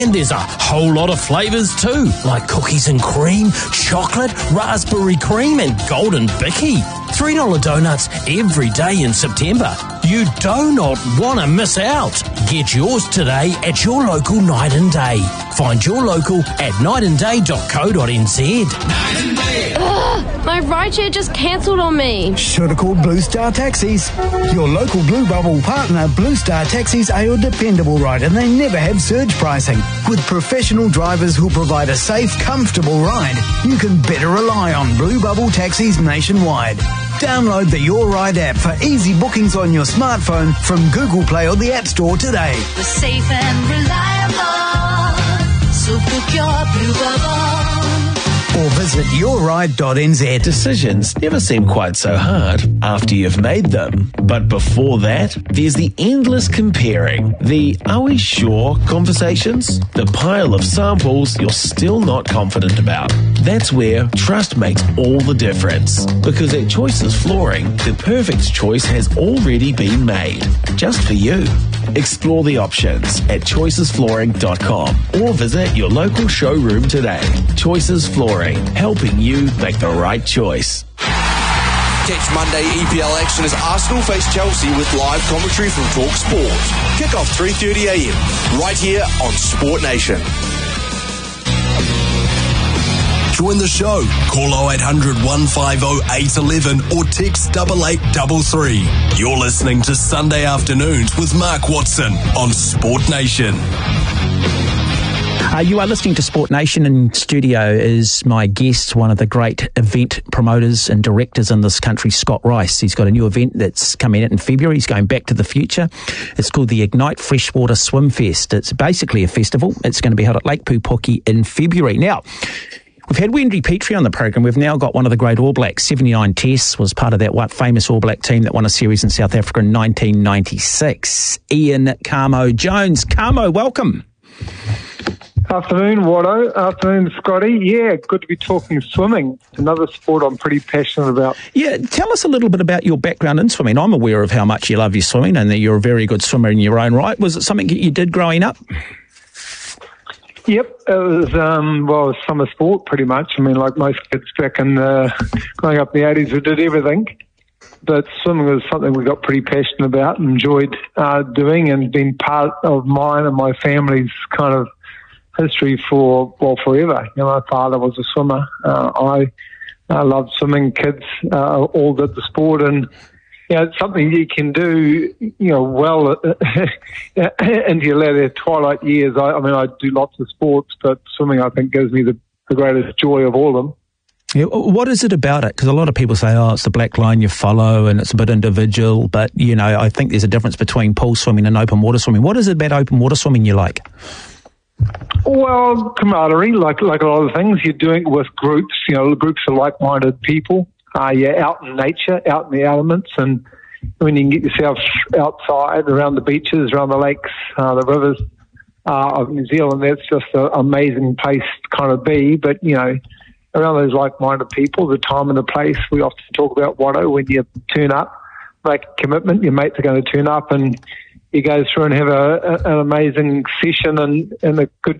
And there's a whole lot of flavours too, like cookies and cream, chocolate, raspberry cream and golden bicky. $3 donuts every day in September. You do not want to miss out. Get yours today at your local Night and Day. Find your local at nightandday.co.nz. Night and Day. Ugh, my rideshare just cancelled on me. Should have called Blue Star Taxis. Your local Blue Bubble partner, Blue Star Taxis, are your dependable ride, and they never have surge pricing. With professional drivers who provide a safe, comfortable ride, you can better rely on Blue Bubble Taxis nationwide. Download the Your Ride app for easy bookings on your smartphone from Google Play or the App Store today. We're safe and reliable, so book your Blue Bubble. Or visit yourride.nz. Decisions never seem quite so hard after you've made them. But before that, there's the endless comparing, the "are we sure" conversations, the pile of samples you're still not confident about. That's where trust makes all the difference. Because at Choices Flooring, the perfect choice has already been made, just for you. Explore the options at choicesflooring.com or visit your local showroom today. Choices Flooring, helping you make the right choice. Catch Monday EPL action as Arsenal face Chelsea with live commentary from Talk Sport. Kick off 3:30 a.m. right here on Sport Nation. Join the show. Call 0800 150 811 or text 8833. You're listening to Sunday Afternoons with Mark Watson on Sport Nation. You are listening to Sport Nation. In studio is my guest, one of the great event promoters and directors in this country, Scott Rice. He's got a new event that's coming out in February. He's going back to the future. It's called the Ignite Freshwater Swim Fest. It's basically a festival. It's going to be held at Lake Pupuki in February. Now, we've had Wendy Petrie on the program. We've now got one of the great All Blacks. 79 tests, was part of that famous All Black team that won a series in South Africa in 1996. Ian Camo Jones. Camo, welcome. Afternoon, Watto. Afternoon, Scotty. Yeah, good to be talking swimming. Another sport I'm pretty passionate about. Yeah, tell us a little bit about your background in swimming. I'm aware of how much you love your swimming and that you're a very good swimmer in your own right. Was it something that you did growing up? Yep, it was summer sport pretty much. I mean, like most kids back in growing up in the 80s, we did everything. But swimming was something we got pretty passionate about and enjoyed doing, and been part of mine and my family's kind of history for, forever. You know, my father was a swimmer. I loved swimming. Kids all did the sport, and it's something you can do, well into your later twilight years. I mean, I do lots of sports, but swimming, I think, gives me the greatest joy of all of them. Yeah, what is it about it? Because a lot of people say, it's the black line you follow and it's a bit individual, but, I think there's a difference between pool swimming and open water swimming. What is it about open water swimming you like? Well, camaraderie, like a lot of things. You're doing it with groups, groups of like-minded people. You're out in nature, out in the elements, and when you can get yourself outside, around the beaches, around the lakes, the rivers of New Zealand, that's just an amazing place to kind of be. But, around those like-minded people, the time and the place, we often talk about, Watto, when you turn up, make a commitment, your mates are going to turn up, and you go through and have an amazing session and a good